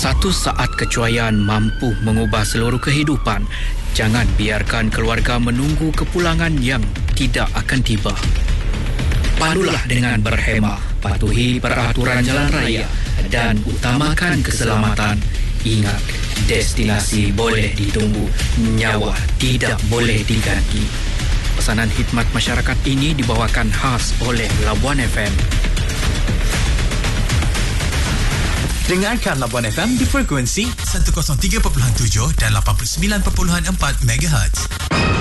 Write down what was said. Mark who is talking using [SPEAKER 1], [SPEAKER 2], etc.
[SPEAKER 1] Satu saat kecuaian mampu mengubah seluruh kehidupan. Jangan biarkan keluarga menunggu kepulangan yang tidak akan tiba. Pandulah dengan berhemah, patuhi peraturan jalan raya dan utamakan keselamatan. Ingat, destinasi boleh ditunggu, nyawa tidak boleh diganti. Pesanan khidmat masyarakat ini dibawakan khas oleh Labuan FM.
[SPEAKER 2] Dengarkan Labuan FM di frekuensi 103.7 dan 89.4 MHz.